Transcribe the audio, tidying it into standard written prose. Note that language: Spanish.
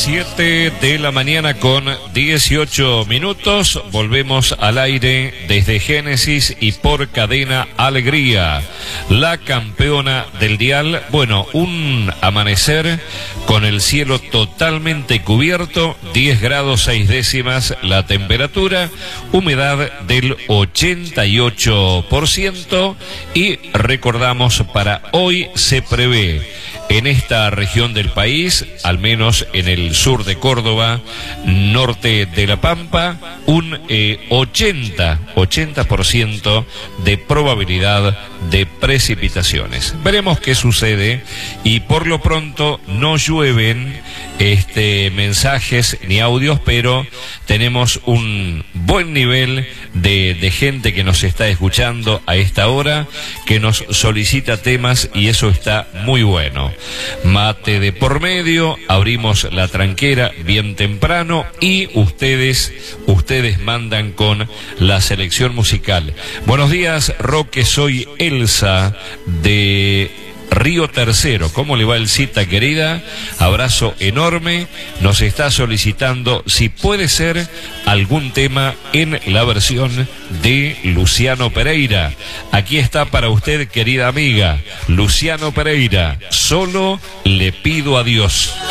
7 de la mañana con 18 minutos. Volvemos al aire desde Génesis y por Cadena Alegría. La campeona del dial. Bueno, un amanecer con el cielo totalmente cubierto, 10 grados 6 décimas la temperatura, humedad del 88%, y recordamos, para hoy se prevé en esta región del país, al menos en el sur de Córdoba, norte de La Pampa, un 80% de probabilidad de precipitaciones. Veremos qué sucede, y por lo pronto no llueven mensajes ni audios, pero tenemos un buen nivel de gente que nos está escuchando a esta hora, que nos solicita temas, y eso está muy bueno. Mate de por medio, abrimos la tranquera bien temprano, y ustedes mandan con la selección musical. Buenos días, Roque, soy Elsa de Río Tercero. ¿Cómo le va, Elcita querida? Abrazo enorme. Nos está solicitando si puede ser algún tema en la versión de Luciano Pereira. Aquí está para usted, querida amiga, Luciano Pereira, Solo le pido a Dios.